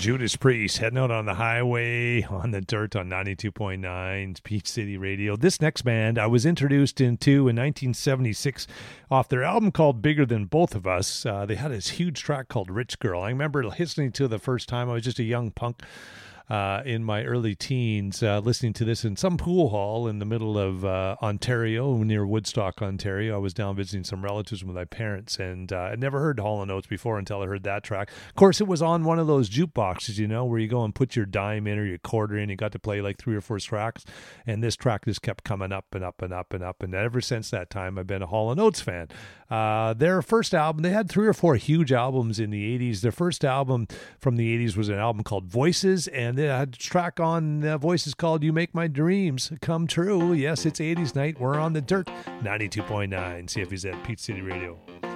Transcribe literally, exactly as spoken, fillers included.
Judas Priest heading out on the highway on the dirt on ninety-two point nine Peach City Radio. This next band I was introduced into in nineteen seventy-six off their album called Bigger Than Both of Us. Uh, they had this huge track called Rich Girl. I remember listening to it the first time. I was just a young punk Uh, in my early teens, uh, listening to this in some pool hall in the middle of uh, Ontario, near Woodstock, Ontario. I was down visiting some relatives with my parents, and uh, I'd never heard Hall and Oates before until I heard that track. Of course, it was on one of those jukeboxes, you know, where you go and put your dime in or your quarter in. You got to play like three or four tracks, and this track just kept coming up and up and up and up. And ever since that time, I've been a Hall and Oates fan. Uh, their first album, they had three or four huge albums in the eighties. Their first album from the eighties was an album called Voices, and they had a track on uh, Voices called You Make My Dreams Come True. Yes, it's eighties night. We're on the dirt. ninety-two point nine C F Z, Peach City Radio.